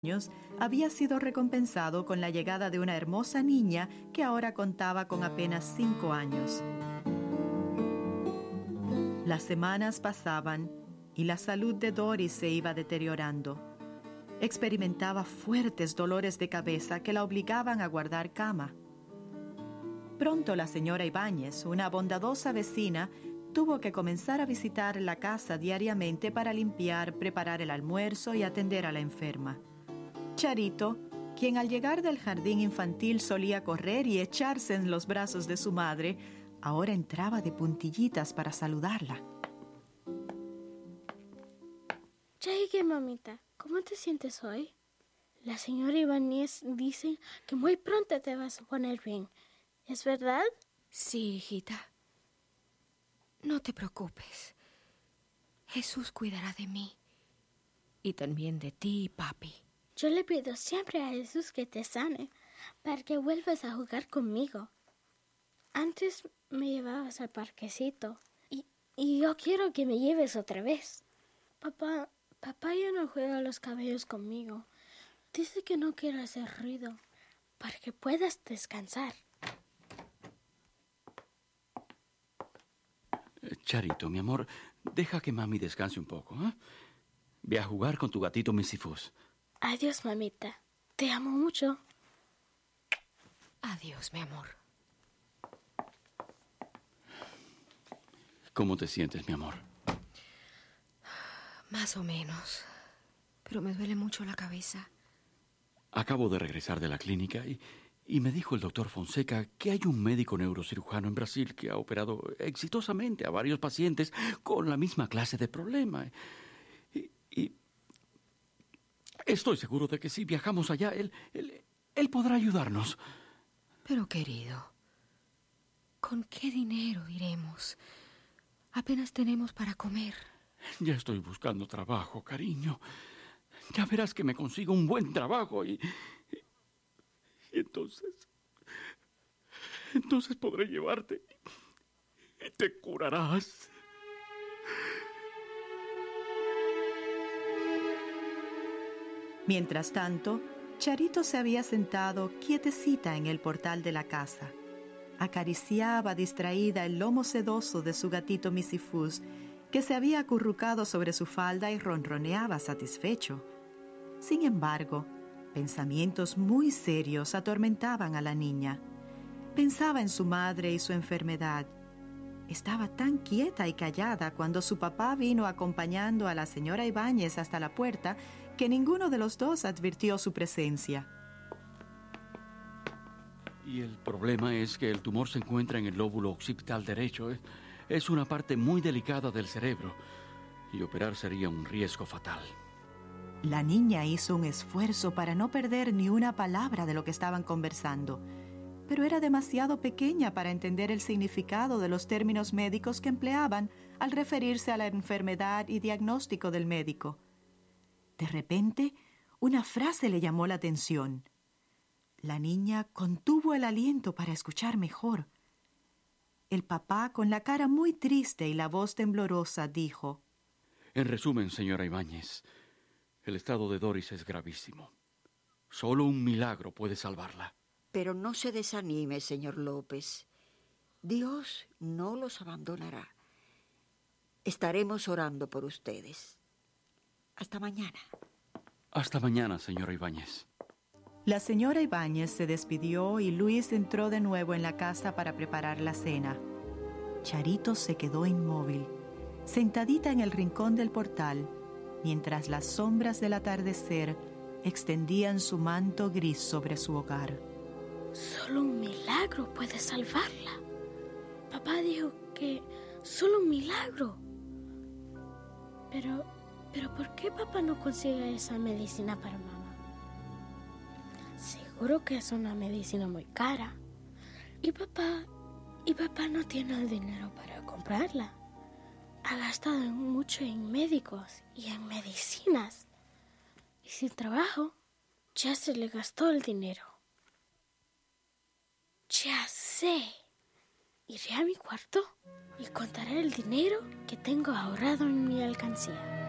años, había sido recompensado con la llegada de una hermosa niña que ahora contaba con apenas 5 años. Las semanas pasaban y la salud de Doris se iba deteriorando. Experimentaba fuertes dolores de cabeza que la obligaban a guardar cama. Pronto la señora Ibáñez, una bondadosa vecina, tuvo que comenzar a visitar la casa diariamente para limpiar, preparar el almuerzo y atender a la enferma. Charito, quien al llegar del jardín infantil solía correr y echarse en los brazos de su madre, ahora entraba de puntillitas para saludarla. Llegué, mamita. ¿Cómo te sientes hoy? La señora Ibáñez dice que muy pronto te vas a poner bien. ¿Es verdad? Sí, hijita. No te preocupes. Jesús cuidará de mí y también de ti, papi. Yo le pido siempre a Jesús que te sane para que vuelvas a jugar conmigo. Antes me llevabas al parquecito y yo quiero que me lleves otra vez. Papá ya no juega los cabellos conmigo. Dice que no quiere hacer ruido para que puedas descansar. Charito, mi amor, deja que mami descanse un poco, ¿eh? Ve a jugar con tu gatito Misifus. Adiós, mamita. Te amo mucho. Adiós, mi amor. ¿Cómo te sientes, mi amor? Más o menos. Pero me duele mucho la cabeza. Acabo de regresar de la clínica y me dijo el doctor Fonseca que hay un médico neurocirujano en Brasil que ha operado exitosamente a varios pacientes con la misma clase de problema. Y estoy seguro de que si viajamos allá, él podrá ayudarnos. Pero, querido, ¿con qué dinero iremos? Apenas tenemos para comer. Ya estoy buscando trabajo, cariño. Ya verás que me consigo un buen trabajo y entonces podré llevarte y te curarás. Mientras tanto, Charito se había sentado quietecita en el portal de la casa. Acariciaba distraída el lomo sedoso de su gatito Misifus, que se había acurrucado sobre su falda y ronroneaba satisfecho. Sin embargo, pensamientos muy serios atormentaban a la niña. Pensaba en su madre y su enfermedad. Estaba tan quieta y callada cuando su papá vino acompañando a la señora Ibáñez hasta la puerta que ninguno de los dos advirtió su presencia. Y el problema es que el tumor se encuentra en el lóbulo occipital derecho. Es una parte muy delicada del cerebro y operar sería un riesgo fatal. La niña hizo un esfuerzo para no perder ni una palabra de lo que estaban conversando, pero era demasiado pequeña para entender el significado de los términos médicos que empleaban al referirse a la enfermedad y diagnóstico del médico. De repente, una frase le llamó la atención. La niña contuvo el aliento para escuchar mejor. El papá, con la cara muy triste y la voz temblorosa, dijo: En resumen, señora Ibáñez, el estado de Doris es gravísimo. Solo un milagro puede salvarla. Pero no se desanime, señor López. Dios no los abandonará. Estaremos orando por ustedes. Hasta mañana. Hasta mañana, señora Ibáñez. La señora Ibáñez se despidió y Luis entró de nuevo en la casa para preparar la cena. Charito se quedó inmóvil, sentadita en el rincón del portal, mientras las sombras del atardecer extendían su manto gris sobre su hogar. Solo un milagro puede salvarla. Papá dijo que solo un milagro. Pero ¿por qué papá no consigue esa medicina para mamá? Seguro que es una medicina muy cara. Y papá no tiene el dinero para comprarla. Ha gastado mucho en médicos y en medicinas. Y sin trabajo, ya se le gastó el dinero. Ya sé. Iré a mi cuarto y contaré el dinero que tengo ahorrado en mi alcancía.